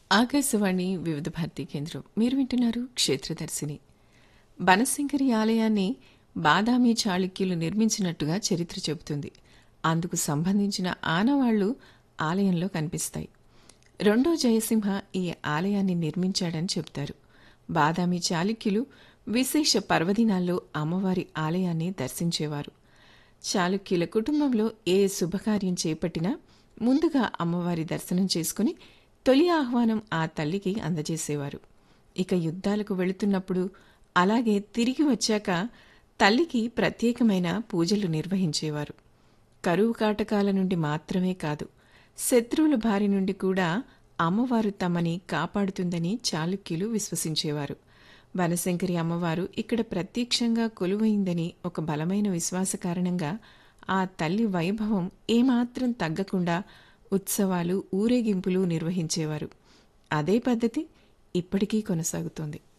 ఆకాశవాణి వివిధ భారతి కేంద్రం. మీరు వింటున్నారు క్షేత్రదర్శిని. బనశంకరి ఆలయాన్ని బాదామి చాళుక్యులు నిర్మించినట్టుగా చరిత్ర చెబుతుంది. అందుకు సంబంధించిన ఆనవాళ్లు ఆలయంలో కనిపిస్తాయి. రెండో జయసింహ ఈ ఆలయాన్ని నిర్మించాడని చెబుతారు. బాదామి చాళుక్యులు విశేష పర్వదినాల్లో అమ్మవారి ఆలయాన్ని దర్శించేవారు. చాళుక్యుల కుటుంబంలో ఏ శుభకార్యం చేపట్టినా ముందుగా అమ్మవారి దర్శనం చేసుకుని తొలి ఆహ్వానం ఆ తల్లికి అందజేసేవారు. ఇక యుద్ధాలకు వెళుతున్నప్పుడు, అలాగే తిరిగి వచ్చాక తల్లికి ప్రత్యేకమైన పూజలు నిర్వహించేవారు. కరువు కాటకాల నుండి మాత్రమే కాదు, శత్రువుల బారి నుండి కూడా అమ్మవారు తమని కాపాడుతుందని చాళుక్యులు విశ్వసించేవారు. బనశంకరి అమ్మవారు ఇక్కడ ప్రత్యక్షంగా కొలువైందని ఒక బలమైన విశ్వాస కారణంగా ఆ తల్లి వైభవం ఏమాత్రం తగ్గకుండా ఉత్సవాలు, ఊరేగింపులు నిర్వహించేవారు. అదే పద్ధతి ఇప్పటికీ కొనసాగుతోంది.